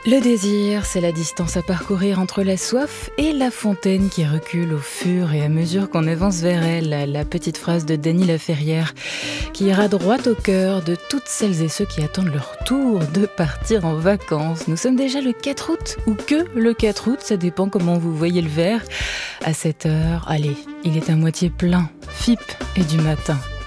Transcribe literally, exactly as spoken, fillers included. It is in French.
Le désir, c'est la distance à parcourir entre la soif et la fontaine qui recule au fur et à mesure qu'on avance vers elle. La petite phrase de Dany Laferrière qui ira droit au cœur de toutes celles et ceux qui attendent leur tour de partir en vacances. Nous sommes déjà le quatre août, ou que le quatre août, ça dépend comment vous voyez le verre. À cette heure, allez, il est à moitié plein, F I P et du matin.